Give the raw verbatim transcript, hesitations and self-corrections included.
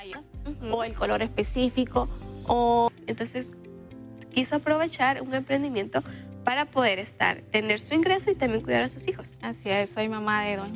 tallas Ujú. o el color específico. O Entonces quiso aprovechar un emprendimiento para poder estar, tener su ingreso y también cuidar a sus hijos. así es, soy mamá de dos